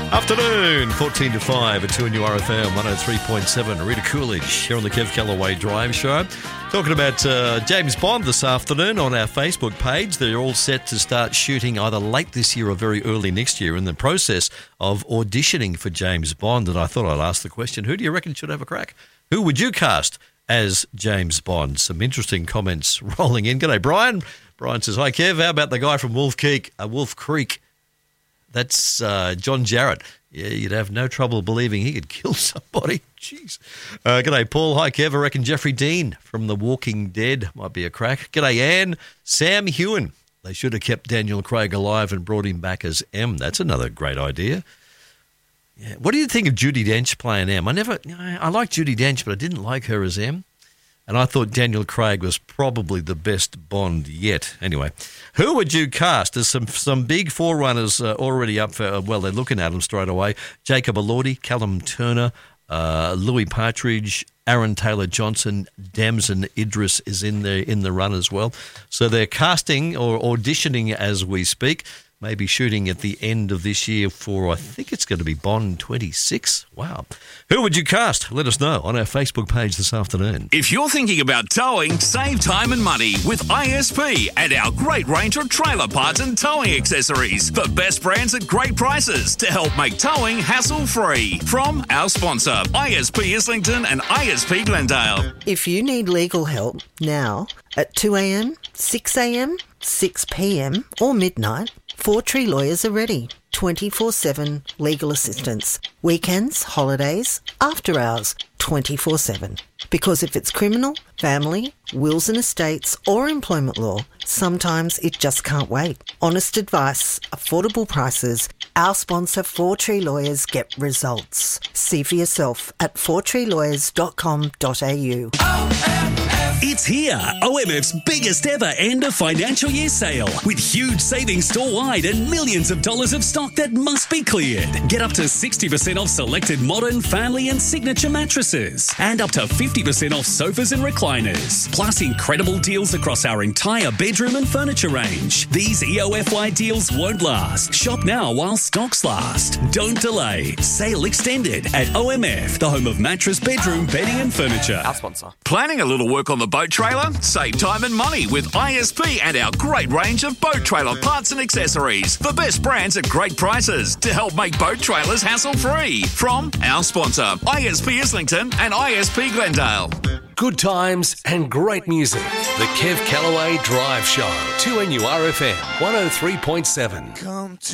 Afternoon, 14 to 5 at 2 RFM 103.7. Rita Coolidge here on the Kev Callaway Drive Show. Talking about James Bond this afternoon on our Facebook page. They're all set to start shooting either late this year or very early next year in the process of auditioning for James Bond. And I thought I'd ask the question, who do you reckon should have a crack? Who would you cast as James Bond? Some interesting comments rolling in. G'day, Brian. Brian says, hi, Kev. How about the guy from Wolf Creek? That's John Jarrett. Yeah, you'd have no trouble believing he could kill somebody. Jeez. G'day, Paul. Hi, Kev. I reckon Jeffrey Dean from The Walking Dead might be a crack. G'day, Anne. Sam Heughan. They should have kept Daniel Craig alive and brought him back as M. That's another great idea. Yeah. What do you think of Judi Dench playing M? I like Judi Dench, but I didn't like her as M. And I thought Daniel Craig was probably the best Bond yet. Anyway, who would you cast? There's some big forerunners already up for, they're looking at them straight away. Jacob Elordi, Callum Turner, Louis Partridge, Aaron Taylor-Johnson, Damson Idris is in the run as well. So they're casting or auditioning as we speak. Maybe shooting at the end of this year for, I think it's going to be Bond 26. Wow. Who would you cast? Let us know on our Facebook page this afternoon. If you're thinking about towing, save time and money with ISP and our great range of trailer parts and towing accessories. The best brands at great prices to help make towing hassle-free. From our sponsor, ISP Islington and ISP Glendale. If you need legal help now at 2 a.m, 6 a.m, 6 p.m or midnight, Four Tree Lawyers are ready. 24/7 legal assistance. Weekends, holidays, after hours, 24/7. Because if it's criminal, family, wills and estates or employment law, sometimes it just can't wait. Honest advice, affordable prices. Our sponsor, Four Tree Lawyers, get results. See for yourself at fourtreelawyers.com.au. It's here, OMF's biggest ever end of financial year sale with huge savings store-wide and millions of dollars of stock that must be cleared. Get up to 60% off selected modern, family and signature mattresses and up to 50% off sofas and recliners. Plus incredible deals across our entire bedroom and furniture range. These EOFY deals won't last. Shop now while stocks last. Don't delay. Sale extended at OMF, the home of mattress, bedroom, bedding and furniture. Our sponsor. Planning a little work on the boat trailer? Save time and money with ISP and our great range of boat trailer parts and accessories. The best brands at great prices to help make boat trailers hassle-free. From our sponsor, ISP Islington and ISP Glendale. Good times and great music. The Kev Callaway Drive Show. 2NURFM 103.7.